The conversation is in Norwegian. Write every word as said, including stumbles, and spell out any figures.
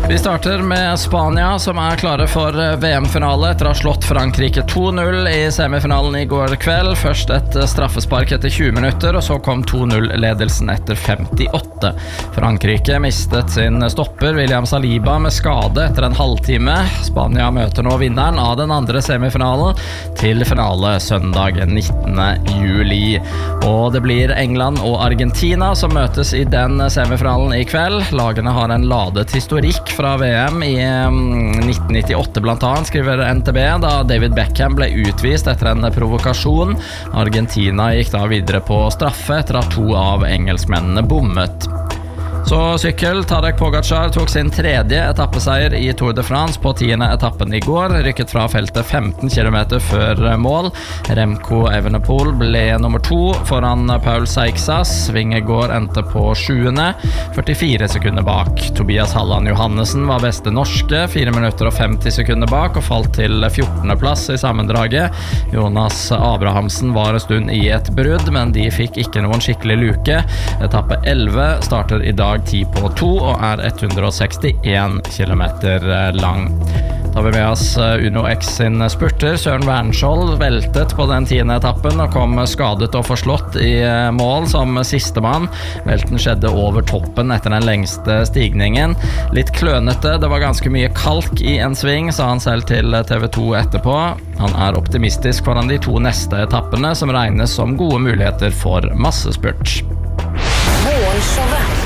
Vi starter med Spania, som er klare for V M-finale etter å ha slått Frankrike to null i semifinalen i går kveld. Først et straffespark etter tjue minutter, og så kom to null-ledelsen etter femtiåtte. Frankrike mistet sin stopper, William Saliba, med skade etter en halvtime. Spania møter nå vinneren av den andre semifinalen til finale søndag nittende juli. Og det blir England og Argentina som møtes i den semifinalen i kveld. Lagene har en ladet historikk fra V M i nitten nittiåtte blant annet, skriver N T B, da David Beckham ble utvist etter en provokasjon. Argentina gikk da videre på straffe etter at to av engelskmennene bommet. Så sykkel, Tadej Pogacar tok sin tredje etappeseier i Tour de France på tiende etappen i går, rykket fra feltet femten kilometer før mål. Remco Evenepoel ble nummer to foran Paul Seixas. Vingegaard endte på sjuende, førtifire sekunder bak. Tobias Halland Johannessen var beste norske, fire minutter og femti sekunder bak, og falt til fjortende plass i sammendraget. Jonas Abrahamsen var en stund i et brudd, men de fikk ikke noen skikkelig luke. Etappe elleve starter i dag ti på to og er hundre og sekstien kilometer lang. Da har vi med oss Uno X sin spurter. Søren Wernskjold veltet på den tiende etappen og kom skadet og forslått i mål som sistemann. Velten skjedde over toppen etter den lengste stigningen. Litt klønete, det var ganske mye kalk i en sving, sa han selv til T V to etterpå. Han er optimistisk foran de to neste etappene, som regnes som gode muligheter for massespurt. Morgenshowet